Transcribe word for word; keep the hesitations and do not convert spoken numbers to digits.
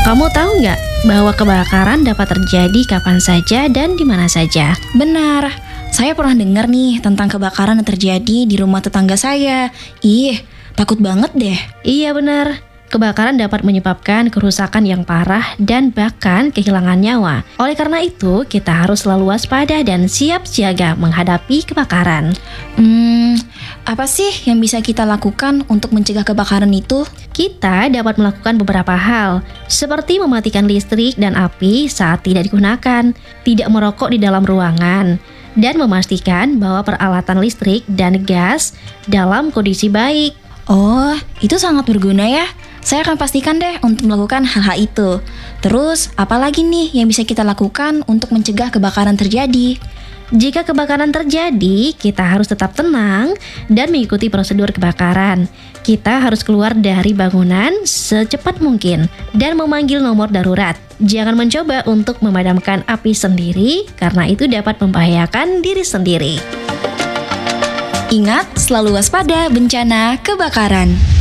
Kamu tahu nggak bahwa kebakaran dapat terjadi kapan saja dan di mana saja? Benar, saya pernah dengar nih tentang kebakaran yang terjadi di rumah tetangga saya. Ih, takut banget deh. Iya benar, kebakaran dapat menyebabkan kerusakan yang parah dan bahkan kehilangan nyawa. Oleh karena itu, kita harus selalu waspada dan siap siaga menghadapi kebakaran. Hmm, apa sih yang bisa kita lakukan untuk mencegah kebakaran itu? Kita dapat melakukan beberapa hal, seperti mematikan listrik dan api saat tidak digunakan, tidak merokok di dalam ruangan, dan memastikan bahwa peralatan listrik dan gas dalam kondisi baik. Oh, itu sangat berguna ya. Saya akan pastikan deh untuk melakukan hal-hal itu. Terus, apa lagi nih yang bisa kita lakukan untuk mencegah kebakaran terjadi? Jika kebakaran terjadi, kita harus tetap tenang dan mengikuti prosedur kebakaran. Kita harus keluar dari bangunan secepat mungkin dan memanggil nomor darurat. Jangan mencoba untuk memadamkan api sendiri karena itu dapat membahayakan diri sendiri. Ingat, selalu waspada bencana kebakaran.